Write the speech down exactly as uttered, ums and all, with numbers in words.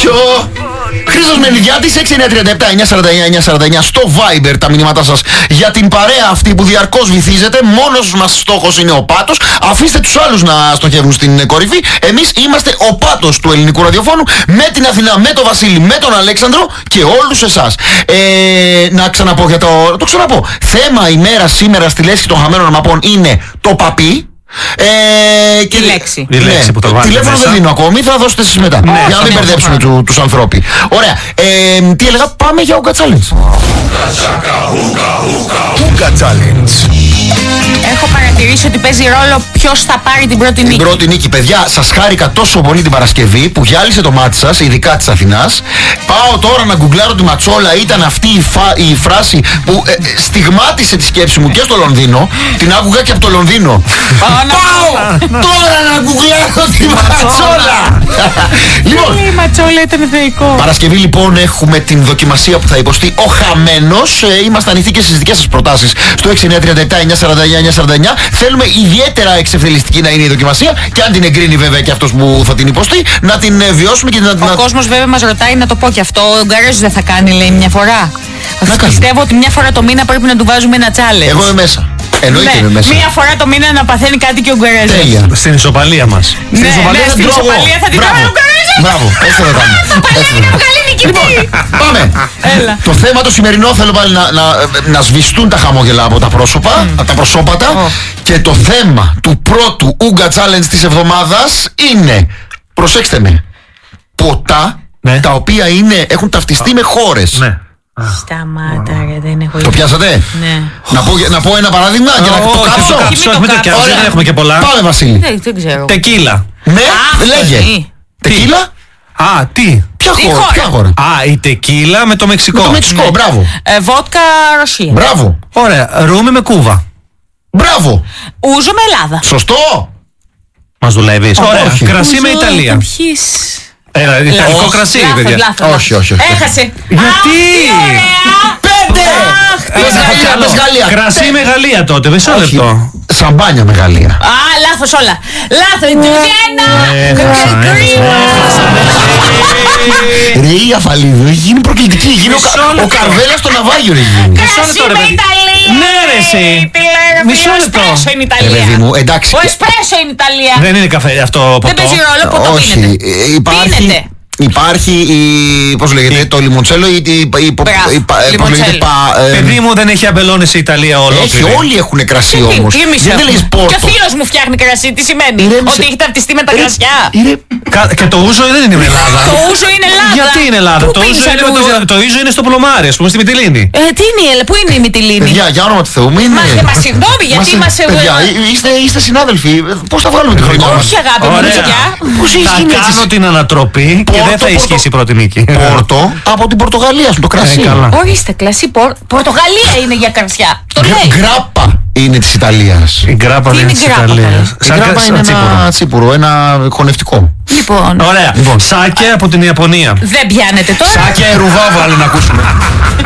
Ποιο? Χρήστος Μενιδιάτης, έξι εννιά τρία επτά εννιά σαράντα εννιά εννιά σαράντα εννιά στο Viber τα μηνύματά σας για την παρέα αυτή που διαρκώς βυθίζεται. Μόνος μας στόχος είναι ο πάτος. Αφήστε τους άλλους να στοχεύουν στην κορυφή. Εμείς είμαστε ο πάτος του ελληνικού ραδιοφώνου, με την Αθηνά, με τον Βασίλη, με τον Αλέξανδρο και όλους εσάς. Ε, να ξαναπώ για το... το ξαναπώ. Θέμα ημέρα σήμερα στη λέσχη των χαμένων μαπών είναι το παπί. Ε, και η λέξη. Η λέξη που το βάλει. Τηλέφωνο μέσα. Δεν δίνω ακόμη, θα δώσετε εσείς μετά. Ναι, για να μην μπερδέψουμε του, τους ανθρώπους. Ωραία. Ε, τι έλεγα, πάμε για Ούγκα Challenge. Ούγκα Challenge. Έχω παρατηρήσει ότι παίζει ρόλο ποιος θα πάρει την πρώτη νίκη. Την πρώτη νίκη, παιδιά, σας χάρηκα τόσο πολύ την Παρασκευή που γυάλισε το μάτι σας, ειδικά της Αθηνάς. Πάω τώρα να γκουγκλάρω τη ματσόλα. Ήταν αυτή η, φα, η φράση που ε, ε, στιγμάτισε τη σκέψη μου και στο Λονδίνο. Την άκουγα και από το Λονδίνο. Πάω τώρα να γκουγκλάρω τη ματσόλα. Λοιπόν, η ματσόλα ήταν θεϊκό. Παρασκευή λοιπόν έχουμε την δοκιμασία που θα υποστεί ο χαμένος. Ε, είμαστε ανοιχτοί και στις δικές σας προτάσεις στο έξι εννιά τρία επτά εννιά σαράντα εννιά εννιά σαράντα εννιά. Θέλουμε ιδιαίτερα εξευθελιστική να είναι η δοκιμασία και αν την εγκρίνει βέβαια και αυτός που θα την υποστεί, να την βιώσουμε και να την... Ο να... κόσμος βέβαια μας ρωτάει, να το πω και αυτό, ο Ουγγαρέζος δεν θα κάνει, λέει, μια φορά. Πιστεύω ότι μια φορά το μήνα πρέπει να του βάζουμε ένα challenge. Εγώ είμαι μέσα. Εννοείται ναι, είμαι μέσα. Μία φορά το μήνα να παθαίνει κάτι και ο Ουγγαρέζος. Τέλεια. Στην ισοπαλία μας. Ναι, στην ισοπαλία, ναι, θα, στην ισοπαλία θα την τρώει ο Ουγγαρέζος. Μπράβο, έτσι θα κάνουμε. Θα παλεύει να βγάλει νικητή. Πάμε. Έλα. Το θέμα το σημερινό θέλω πάλι να, να, να σβηστούν τα χαμόγελα από τα πρόσωπα, mm. τα προσώπατα. Oh. Και το θέμα του πρώτου Ούγκα Challenge της εβδομάδας είναι, προσέξτε με, ποτά ναι. τα οποία είναι, έχουν ταυτιστεί oh. με χώρες. Ναι. Σταμάτα ρε, δεν έχω... Το πιάσατε? Ναι. Να πω, να πω ένα παράδειγμα και να το κάψω. Όχι, το κάψω, δεν έχουμε και πολλά. Πάμε Βασίλη. Δεν, δεν ξέρω. Τεκίλα. Ναι, λέγε. Τεκίλα. Α, τι. Ποια χώρα, ποια χώρα? Α, η τεκίλα με το Μεξικό. Με το Μεξικό, ναι. Μπράβο. Ε, βότκα Ρωσία. Μπράβο. Ωραία, ρούμι με Κούβα. Μπράβο. Ούζο με Ελλάδα. Σωστό. Μας δουλεύεις. Ωραία, όχι. Κρασί Ούζο με Ιταλία. Έλα, ιταλικό κρασί, παιδιά. Όχι, όχι, όχι. Έχασε. Γιατί? Πέντε! Πες Γαλλία. Κρασί με Γαλλία τότε, μισό λεπτό. Σαμπάνια με Γαλλία. Α, λάθος όλα. Λάθος. Βιέννα. Ρε η Αφαλίδου, έχει γίνει προκλητική. Γίνει ο Καρβέλας στο ναυάγιο ρε γίνει. Κρασί με Ιταλία. Ναι ρε εσύ. Μισό λεπτό. Ο εσπρέσο είναι Ιταλία. Ο εσπρέσο είναι Ιταλία. Δεν είναι καφέ αυτό ποτό. Δεν παίζει ρόλο, ποτό πίνεται. Υπάρχει... Υπάρχει η, πώς λέγεται, το λιμοντσέλο ή η, παιδί μου δεν έχει αμπελώνες η Ιταλία ολόκληρη. Έχει, όλοι έχουν κρασί όμως. Δεν λες πόρτο. Και ο φίλος μου φτιάχνει κρασί, τι σημαίνει? Ότι έχει ταυτιστεί με τα κρασιά. Και το ούζο δεν είναι με Ελλάδα. Το ούζο είναι Ελλάδα. Γιατί είναι Ελλάδα? Το ούζο είναι στο Πλωμάρι, ας πούμε, στη Μυτιλήνη. Τι είναι, πού είναι η Μυτιλήνη? Παιδιά, για όνομα του Θεού, μην είναι. Μα συγγνώμη, γιατί είμαστε εδώ. Είστε συνάδελφοι, πώς θα βγάλουμε τη χρονιά μας? Όχι αγάπη μου, θα κάνω την ανατροπή. Δεν θα ισχύσει η πρώτη νίκη. Πόρτο από την Πορτογαλία σου, το κρασί. Ορίστε, κλασί Πορτογαλία είναι για κρασιά. Το λέει. Γκράπα είναι της Ιταλίας. Η γκράπα είναι της Ιταλίας. Η γκράπα είναι ένα τσίπουρο, ένα χωνευτικό. Λοιπόν. Ωραία. Σάκια από την Ιαπωνία. Δεν πιάνετε τώρα. Σάκια Ερουβάβα, να ακούσουμε.